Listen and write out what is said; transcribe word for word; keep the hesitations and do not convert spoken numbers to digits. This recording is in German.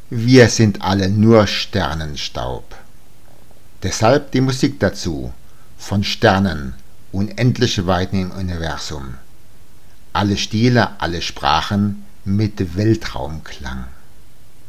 Wir sind alle nur Sternenstaub. Deshalb die Musik dazu, von Sternen, unendliche Weiten im Universum. Alle Stile, alle Sprachen mit Weltraumklang.